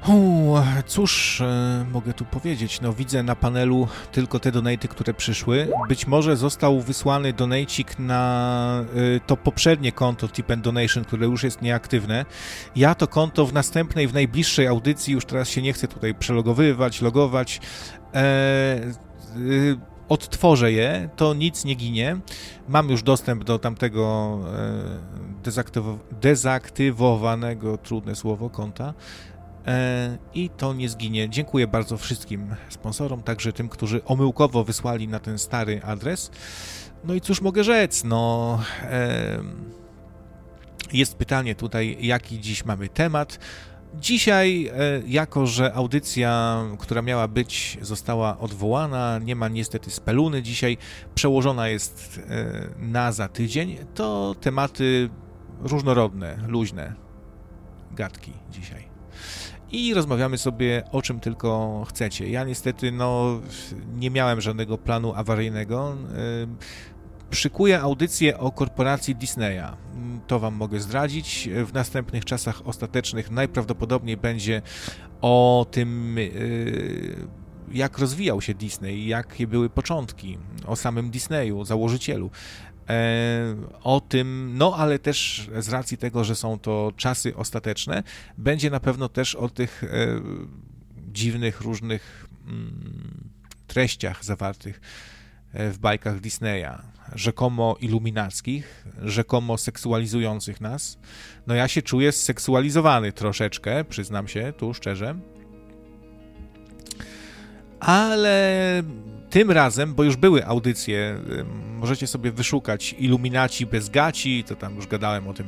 Cóż mogę tu powiedzieć? No widzę na panelu tylko te donaty, które przyszły. Być może został wysłany donacik na to poprzednie konto Tip and Donation, które już jest nieaktywne. Ja to konto w następnej, w najbliższej audycji, już teraz się nie chcę tutaj przelogowywać, logować, odtworzę je, to nic nie ginie. Mam już dostęp do tamtego dezaktywowanego, trudne słowo, konta. I to nie zginie. Dziękuję bardzo wszystkim sponsorom, także tym, którzy omyłkowo wysłali na ten stary adres. No i cóż mogę rzec, jest pytanie tutaj, jaki dziś mamy temat. Dzisiaj, jako że audycja, która miała być, została odwołana, nie ma niestety speluny dzisiaj, przełożona jest na za tydzień, to tematy różnorodne, luźne, gadki dzisiaj. I rozmawiamy sobie o czym tylko chcecie. Ja niestety nie miałem żadnego planu awaryjnego. Szykuję audycję o korporacji Disneya. To wam mogę zdradzić. W następnych czasach ostatecznych najprawdopodobniej będzie o tym, jak rozwijał się Disney, jakie były początki, o samym Disneyu, założycielu. O tym, ale też z racji tego, że są to czasy ostateczne, będzie na pewno też o tych dziwnych, różnych treściach zawartych w bajkach Disneya, rzekomo iluminackich, rzekomo seksualizujących nas. Ja się czuję zseksualizowany troszeczkę, przyznam się tu szczerze, ale tym razem, bo już były audycje, możecie sobie wyszukać Iluminaci bez gaci, to tam już gadałem o tym.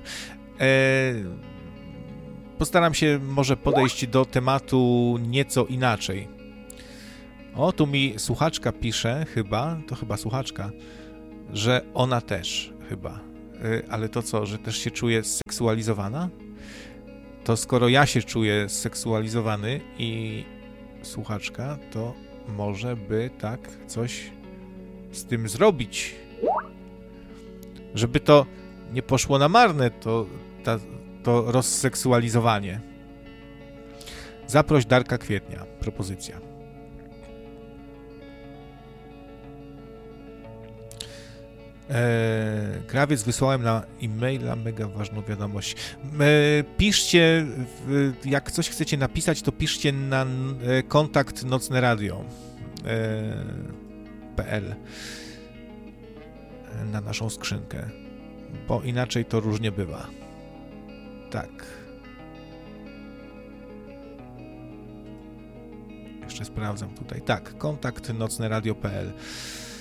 Postaram się może podejść do tematu nieco inaczej. O, tu mi słuchaczka pisze, to chyba słuchaczka, że ona też chyba. Ale to co, że też się czuje zseksualizowana? To skoro ja się czuję zseksualizowany i słuchaczka, to może by tak coś z tym zrobić, żeby to nie poszło na marne, to rozseksualizowanie. Zaproś Darka Kwietnia. Propozycja. Krawiec, wysłałem na e-maila mega ważną wiadomość. Piszcie, jak coś chcecie napisać, to piszcie na kontakt nocneradio.pl na naszą skrzynkę, bo inaczej to różnie bywa. Tak. Jeszcze sprawdzam tutaj. Tak, kontakt nocneradio.pl.